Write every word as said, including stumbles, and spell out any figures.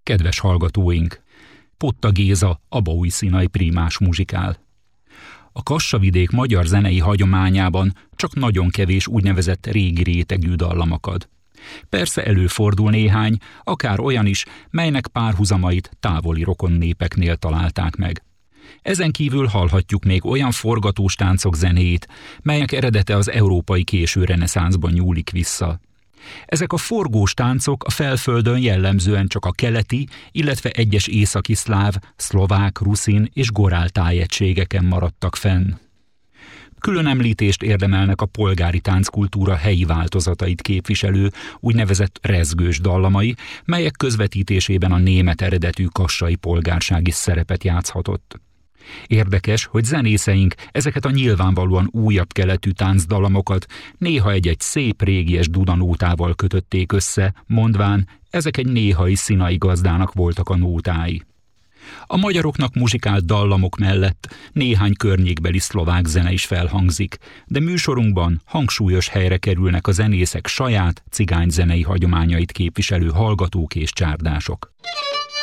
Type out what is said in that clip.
Kedves hallgatóink! Potta Géza, Abaúj-Színai prímás muzsikál. A Kassa-vidék magyar zenei hagyományában csak nagyon kevés úgynevezett régi rétegű dallam akad. Persze előfordul néhány, akár olyan is, melynek párhuzamait távoli rokon népeknél találták meg. Ezen kívül hallhatjuk még olyan forgatós táncok zenéjét, melyek eredete az európai késő reneszánszban nyúlik vissza. Ezek a forgós táncok a felföldön jellemzően csak a keleti, illetve egyes északi szláv, szlovák, ruszin és gorál tájegységeken maradtak fenn. Külön említést érdemelnek a polgári tánckultúra helyi változatait képviselő úgynevezett rezgős dallamai, melyek közvetítésében a német eredetű kassai polgárság is szerepet játszhatott. Érdekes, hogy zenészeink ezeket a nyilvánvalóan újabb keletű táncdallamokat néha egy-egy szép régies dudanótával kötötték össze, mondván, ezek egy néhai színai gazdának voltak a nótái. A magyaroknak muzsikált dallamok mellett néhány környékbeli szlovák zene is felhangzik, de műsorunkban hangsúlyos helyre kerülnek a zenészek saját cigányzenei hagyományait képviselő hallgatók és csárdások.